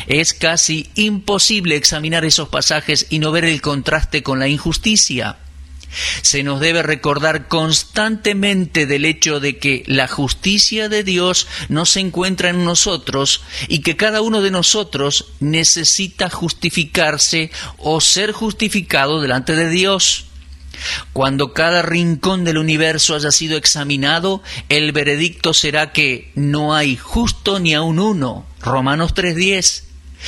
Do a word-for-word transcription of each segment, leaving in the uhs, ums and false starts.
Es casi imposible examinar esos pasajes y no ver el contraste con la injusticia. Se nos debe recordar constantemente del hecho de que la justicia de Dios no se encuentra en nosotros y que cada uno de nosotros necesita justificarse o ser justificado delante de Dios. Cuando cada rincón del universo haya sido examinado, el veredicto será que no hay justo ni aun uno. Romanos tres diez.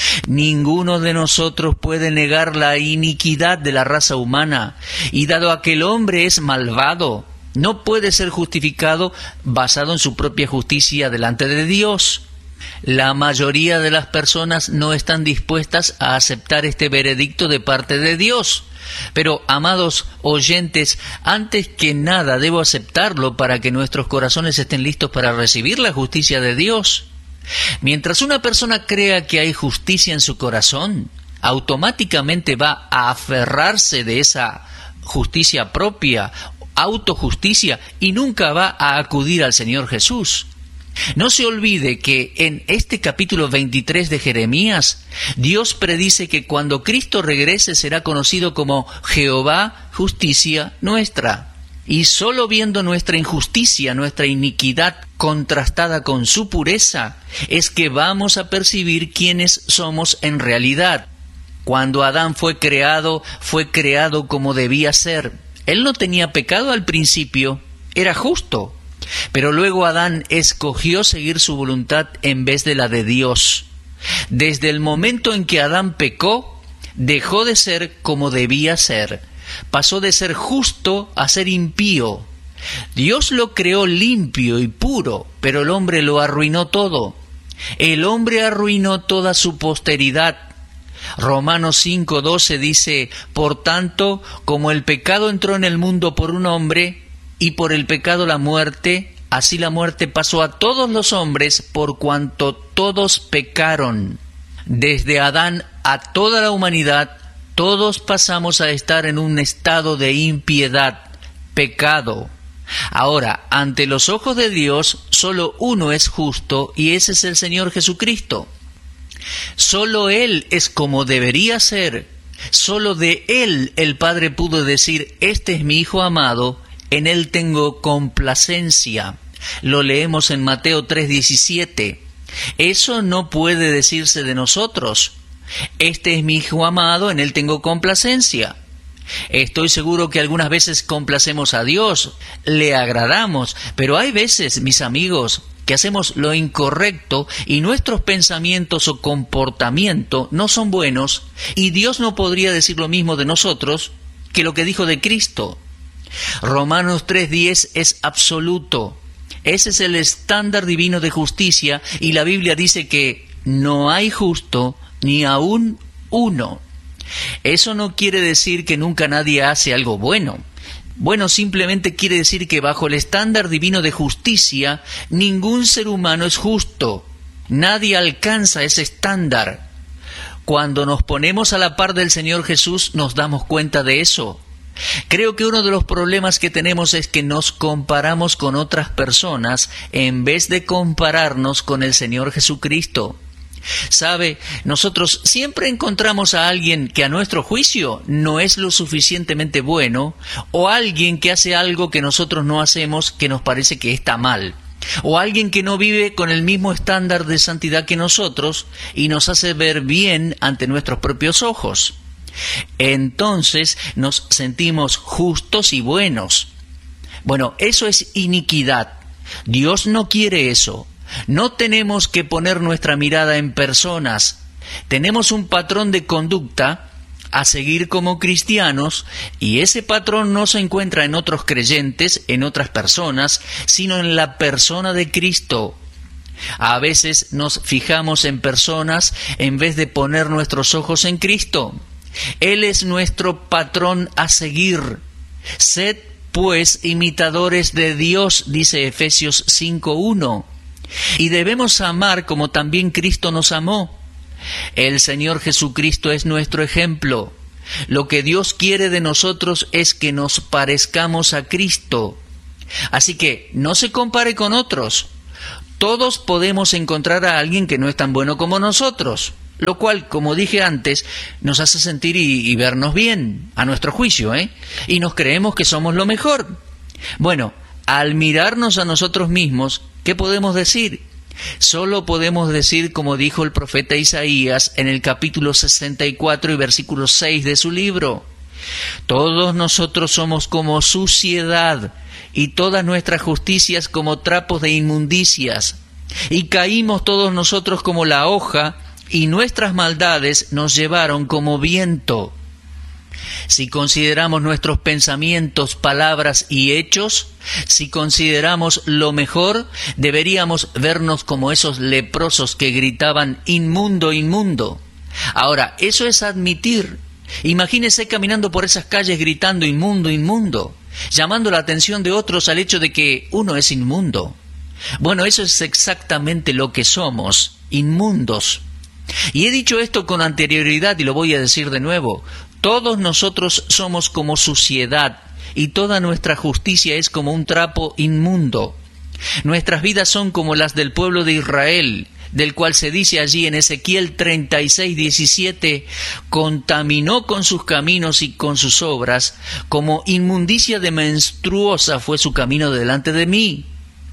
Ninguno de nosotros puede negar la iniquidad de la raza humana, y dado a que el hombre es malvado, no puede ser justificado basado en su propia justicia delante de Dios. La mayoría de las personas no están dispuestas a aceptar este veredicto de parte de Dios. Pero, amados oyentes, antes que nada debo aceptarlo para que nuestros corazones estén listos para recibir la justicia de Dios. Mientras una persona crea que hay justicia en su corazón, automáticamente va a aferrarse de esa justicia propia, autojusticia, y nunca va a acudir al Señor Jesús. No se olvide que en este capítulo veintitrés de Jeremías, Dios predice que cuando Cristo regrese será conocido como Jehová, justicia nuestra. Y solo viendo nuestra injusticia, nuestra iniquidad contrastada con su pureza, es que vamos a percibir quiénes somos en realidad. Cuando Adán fue creado, fue creado como debía ser. Él no tenía pecado al principio, era justo. Pero luego Adán escogió seguir su voluntad en vez de la de Dios. Desde el momento en que Adán pecó, dejó de ser como debía ser. Pasó de ser justo a ser impío. Dios lo creó limpio y puro, pero el hombre lo arruinó todo. El hombre arruinó toda su posteridad. Romanos cinco doce dice: por tanto, como el pecado entró en el mundo por un hombre, y por el pecado la muerte, así la muerte pasó a todos los hombres por cuanto todos pecaron. Desde Adán a toda la humanidad, todos pasamos a estar en un estado de impiedad, pecado. Ahora, ante los ojos de Dios, solo uno es justo, y ese es el Señor Jesucristo. Solo Él es como debería ser. Solo de Él el Padre pudo decir: este es mi Hijo amado, en Él tengo complacencia. Lo leemos en Mateo tres diecisiete. Eso no puede decirse de nosotros. Este es mi Hijo amado, en Él tengo complacencia. Estoy seguro que algunas veces complacemos a Dios, le agradamos, pero hay veces, mis amigos, que hacemos lo incorrecto y nuestros pensamientos o comportamiento no son buenos, y Dios no podría decir lo mismo de nosotros que lo que dijo de Cristo. Romanos tres diez es absoluto. Ese es el estándar divino de justicia, y la Biblia dice que no hay justo ni aún uno. Eso no quiere decir que nunca nadie hace algo bueno. Bueno, simplemente quiere decir que bajo el estándar divino de justicia, ningún ser humano es justo. Nadie alcanza ese estándar. Cuando nos ponemos a la par del Señor Jesús, nos damos cuenta de eso. Creo que uno de los problemas que tenemos es que nos comparamos con otras personas en vez de compararnos con el Señor Jesucristo. ¿Sabe? Nosotros siempre encontramos a alguien que a nuestro juicio no es lo suficientemente bueno, o alguien que hace algo que nosotros no hacemos que nos parece que está mal, o alguien que no vive con el mismo estándar de santidad que nosotros y nos hace ver bien ante nuestros propios ojos. Entonces nos sentimos justos y buenos. Bueno, eso es iniquidad. Dios no quiere eso. No tenemos que poner nuestra mirada en personas. Tenemos un patrón de conducta a seguir como cristianos, y ese patrón no se encuentra en otros creyentes, en otras personas, sino en la persona de Cristo. A veces nos fijamos en personas en vez de poner nuestros ojos en Cristo. Él es nuestro patrón a seguir. Sed, pues, imitadores de Dios, dice Efesios cinco uno. Y debemos amar como también Cristo nos amó. El Señor Jesucristo es nuestro ejemplo. Lo que Dios quiere de nosotros es que nos parezcamos a Cristo. Así que no se compare con otros. Todos podemos encontrar a alguien que no es tan bueno como nosotros. lo cual, como dije antes, nos hace sentir y, y vernos bien, a nuestro juicio, ¿eh? Y nos creemos que somos lo mejor. Bueno, al mirarnos a nosotros mismos, ¿qué podemos decir? Solo podemos decir, como dijo el profeta Isaías en el capítulo sesenta y cuatro y versículo seis de su libro: todos nosotros somos como suciedad, y todas nuestras justicias como trapos de inmundicias, y caímos todos nosotros como la hoja, y nuestras maldades nos llevaron como viento. Si consideramos nuestros pensamientos, palabras y hechos, si consideramos lo mejor, deberíamos vernos como esos leprosos que gritaban inmundo, inmundo. Ahora, eso es admitir. Imagínese caminando por esas calles gritando inmundo, inmundo, llamando la atención de otros al hecho de que uno es inmundo. Bueno, eso es exactamente lo que somos, inmundos. Y he dicho esto con anterioridad y lo voy a decir de nuevo. Todos nosotros somos como suciedad y toda nuestra justicia es como un trapo inmundo. Nuestras vidas son como las del pueblo de Israel, del cual se dice allí en Ezequiel treinta y seis, diecisiete, contaminó con sus caminos y con sus obras, como inmundicia de menstruosa fue su camino delante de mí.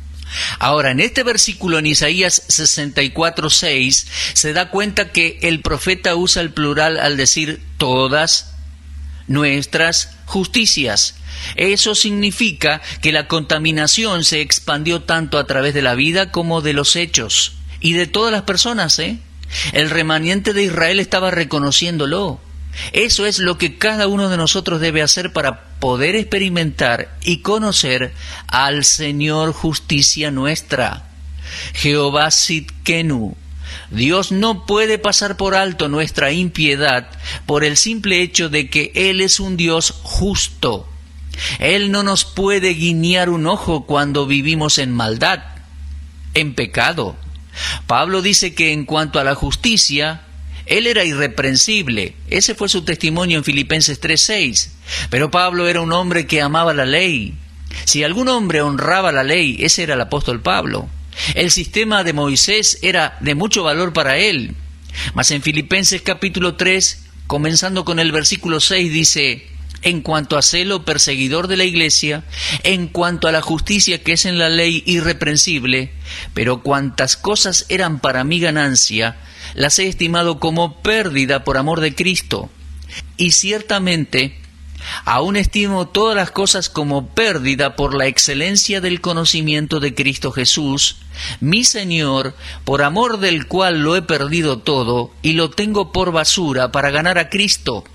Ahora, en este versículo en Isaías sesenta y cuatro, seis, se da cuenta que el profeta usa el plural al decir todas nuestras justicias. Eso significa que la contaminación se expandió tanto a través de la vida como de los hechos, y de todas las personas, ¿eh? El remanente de Israel estaba reconociéndolo. Eso es lo que cada uno de nosotros debe hacer para poder experimentar y conocer al Señor justicia nuestra. Jehová Sidkenu. Dios no puede pasar por alto nuestra impiedad por el simple hecho de que Él es un Dios justo. Él no nos puede guiñar un ojo cuando vivimos en maldad, en pecado. Pablo dice que en cuanto a la justicia, Él era irreprensible. Ese fue su testimonio en Filipenses tres, seis. Pero Pablo era un hombre que amaba la ley. Si algún hombre honraba la ley, ese era el apóstol Pablo. El sistema de Moisés era de mucho valor para él. Mas en Filipenses capítulo tres, comenzando con el versículo seis, dice: en cuanto a celo perseguidor de la iglesia, en cuanto a la justicia que es en la ley irreprensible, pero cuantas cosas eran para mi ganancia, las he estimado como pérdida por amor de Cristo. Y ciertamente, aún estimo todas las cosas como pérdida por la excelencia del conocimiento de Cristo Jesús, mi Señor, por amor del cual lo he perdido todo, y lo tengo por basura para ganar a Cristo.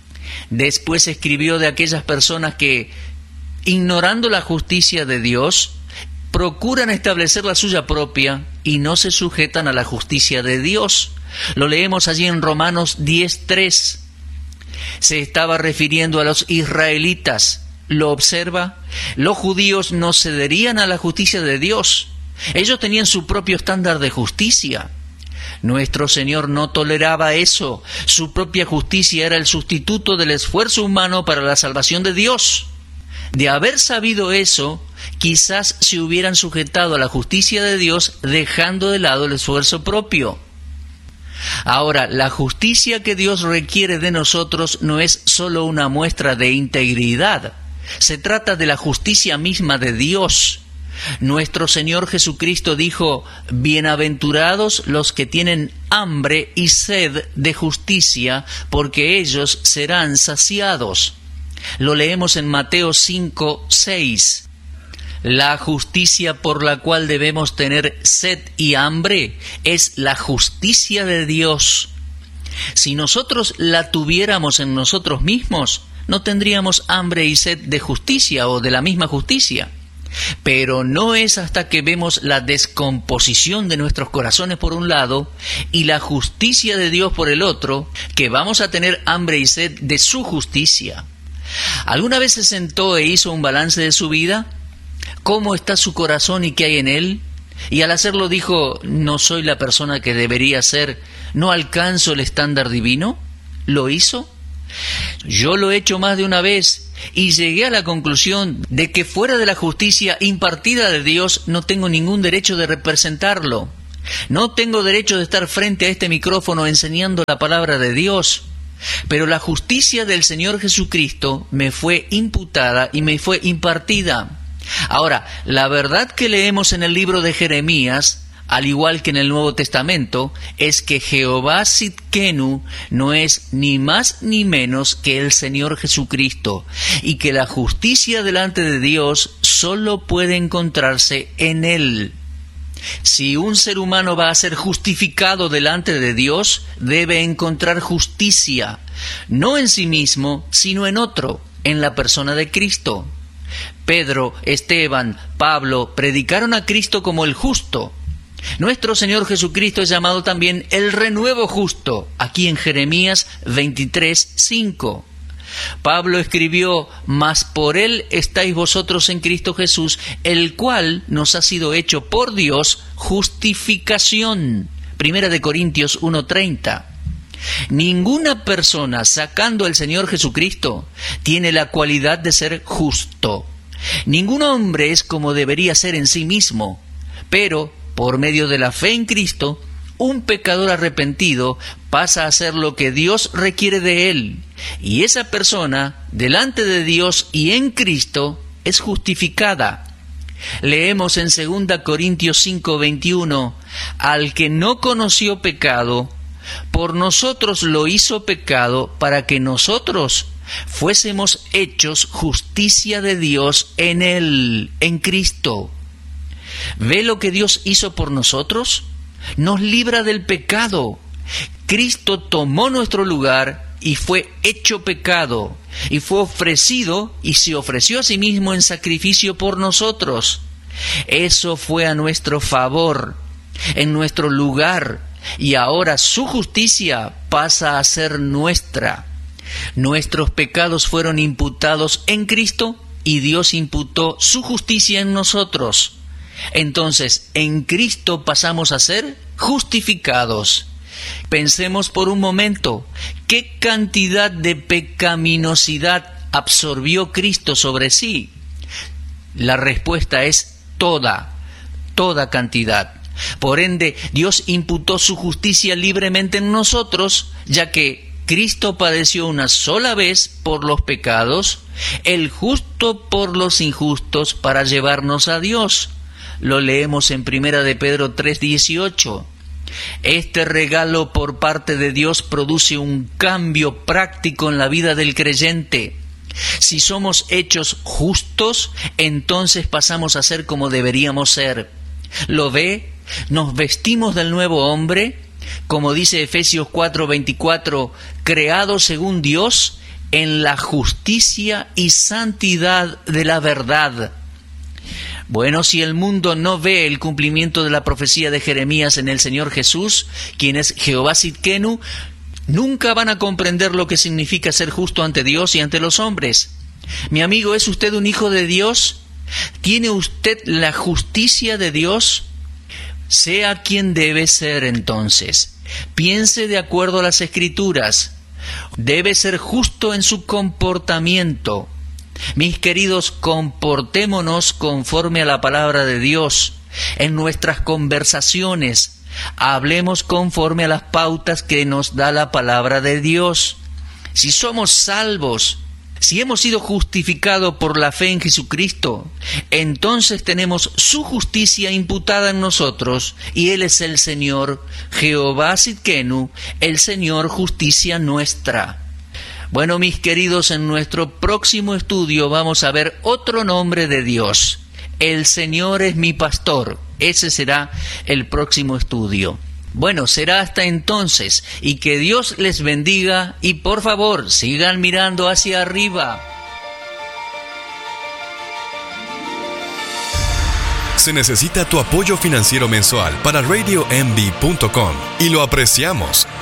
Después escribió de aquellas personas que, ignorando la justicia de Dios, procuran establecer la suya propia y no se sujetan a la justicia de Dios. Lo leemos allí en Romanos diez, tres. Se estaba refiriendo a los israelitas. ¿Lo observa? Los judíos no cederían a la justicia de Dios. Ellos tenían su propio estándar de justicia. Nuestro Señor no toleraba eso. Su propia justicia era el sustituto del esfuerzo humano para la salvación de Dios. De haber sabido eso, quizás se hubieran sujetado a la justicia de Dios dejando de lado el esfuerzo propio. Ahora, la justicia que Dios requiere de nosotros no es solo una muestra de integridad. Se trata de la justicia misma de Dios. Nuestro Señor Jesucristo dijo: bienaventurados los que tienen hambre y sed de justicia, porque ellos serán saciados. Lo leemos en Mateo cinco, seis. La justicia por la cual debemos tener sed y hambre es la justicia de Dios. Si nosotros la tuviéramos en nosotros mismos, no tendríamos hambre y sed de justicia o de la misma justicia. Pero no es hasta que vemos la descomposición de nuestros corazones por un lado y la justicia de Dios por el otro, que vamos a tener hambre y sed de su justicia. ¿Alguna vez se sentó e hizo un balance de su vida? ¿Cómo está su corazón y qué hay en él? Y al hacerlo dijo: no soy la persona que debería ser, no alcanzo el estándar divino. ¿Lo hizo? Yo lo he hecho más de una vez y llegué a la conclusión de que fuera de la justicia impartida de Dios no tengo ningún derecho de representarlo. No tengo derecho de estar frente a este micrófono enseñando la palabra de Dios, pero la justicia del Señor Jesucristo me fue imputada y me fue impartida. Ahora, la verdad que leemos en el libro de Jeremías, al igual que en el Nuevo Testamento, es que Jehová Sidkenu no es ni más ni menos que el Señor Jesucristo, y que la justicia delante de Dios solo puede encontrarse en Él. Si un ser humano va a ser justificado delante de Dios, debe encontrar justicia, no en sí mismo, sino en otro, en la persona de Cristo. Pedro, Esteban, Pablo predicaron a Cristo como el justo. Nuestro Señor Jesucristo es llamado también el renuevo justo, aquí en Jeremías veintitrés, cinco. Pablo escribió: mas por Él estáis vosotros en Cristo Jesús, el cual nos ha sido hecho por Dios justificación. Primera de Corintios uno, treinta. Ninguna persona, sacando al Señor Jesucristo, tiene la cualidad de ser justo. Ningún hombre es como debería ser en sí mismo, pero por medio de la fe en Cristo, un pecador arrepentido pasa a hacer lo que Dios requiere de él, y esa persona, delante de Dios y en Cristo, es justificada. Leemos en segunda Corintios cinco, veintiuno, al que no conoció pecado, por nosotros lo hizo pecado para que nosotros fuésemos hechos justicia de Dios en él, en Cristo. ¿Ve lo que Dios hizo por nosotros? Nos libra del pecado. Cristo tomó nuestro lugar y fue hecho pecado, y fue ofrecido y se ofreció a sí mismo en sacrificio por nosotros. Eso fue a nuestro favor, en nuestro lugar, y ahora su justicia pasa a ser nuestra. Nuestros pecados fueron imputados en Cristo y Dios imputó su justicia en nosotros. Entonces, en Cristo pasamos a ser justificados. Pensemos por un momento, ¿qué cantidad de pecaminosidad absorbió Cristo sobre sí? La respuesta es toda, toda cantidad. Por ende, Dios imputó su justicia libremente en nosotros, ya que Cristo padeció una sola vez por los pecados, el justo por los injustos, para llevarnos a Dios. Lo leemos en Primera de Pedro tres, dieciocho. Este regalo por parte de Dios produce un cambio práctico en la vida del creyente. Si somos hechos justos, entonces pasamos a ser como deberíamos ser. ¿Lo ve? Nos vestimos del nuevo hombre, como dice Efesios cuatro, veinticuatro, creado según Dios en la justicia y santidad de la verdad. Bueno, si el mundo no ve el cumplimiento de la profecía de Jeremías en el Señor Jesús, quien es Jehová Sidkenu, nunca van a comprender lo que significa ser justo ante Dios y ante los hombres. Mi amigo, ¿es usted un hijo de Dios? ¿Tiene usted la justicia de Dios? Sea quien debe ser entonces. Piense de acuerdo a las Escrituras. Debe ser justo en su comportamiento. Mis queridos, comportémonos conforme a la palabra de Dios. En nuestras conversaciones, hablemos conforme a las pautas que nos da la palabra de Dios. Si somos salvos, si hemos sido justificados por la fe en Jesucristo, entonces tenemos su justicia imputada en nosotros, y Él es el Señor, Jehová Sidkenu, el Señor justicia nuestra. Bueno, mis queridos, en nuestro próximo estudio vamos a ver otro nombre de Dios. El Señor es mi pastor. Ese será el próximo estudio. Bueno, será hasta entonces, y que Dios les bendiga, y por favor, sigan mirando hacia arriba. Se necesita tu apoyo financiero mensual para radio m b punto com y lo apreciamos.